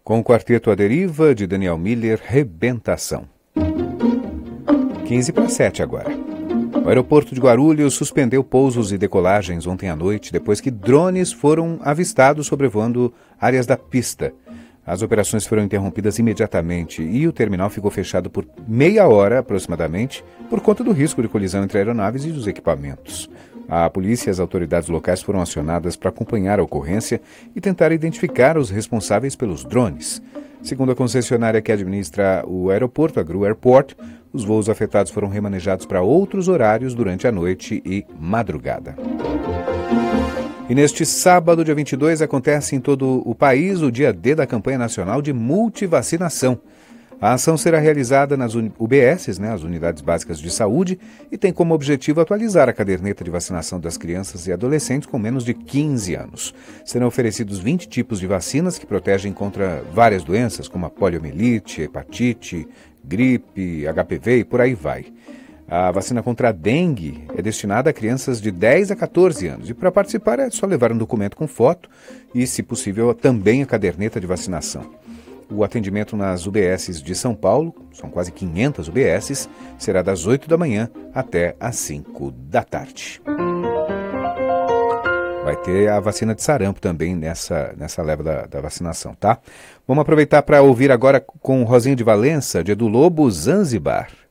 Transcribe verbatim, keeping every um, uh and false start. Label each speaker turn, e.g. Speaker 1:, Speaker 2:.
Speaker 1: Com o quarteto A Deriva, de Daniel Miller, Rebentação. quinze para sete agora. O aeroporto de Guarulhos suspendeu pousos e decolagens ontem à noite, depois que drones foram avistados sobrevoando áreas da pista. As operações foram interrompidas imediatamente e o terminal ficou fechado por meia hora, aproximadamente, por conta do risco de colisão entre aeronaves e os equipamentos. A polícia e as autoridades locais foram acionadas para acompanhar a ocorrência e tentar identificar os responsáveis pelos drones. Segundo a concessionária que administra o aeroporto, a Gru Airport, os voos afetados foram remanejados para outros horários durante a noite e madrugada. E neste sábado, dia vinte e dois, acontece em todo o país o dia D da campanha nacional de multivacinação. A ação será realizada nas U B Ss, né, as Unidades Básicas de Saúde, e tem como objetivo atualizar a caderneta de vacinação das crianças e adolescentes com menos de quinze anos. Serão oferecidos vinte tipos de vacinas que protegem contra várias doenças, como a poliomielite, hepatite, gripe, H P V e por aí vai. A vacina contra a dengue é destinada a crianças de dez a quatorze anos e para participar é só levar um documento com foto e, se possível, também a caderneta de vacinação. O atendimento nas U B Ss de São Paulo, são quase quinhentas U B Ss, será das oito da manhã até às cinco da tarde. Vai ter a vacina de sarampo também nessa, nessa leva da, da vacinação, tá? Vamos aproveitar para ouvir agora com o Rosinho de Valença, de Edu Lobo, Zanzibar.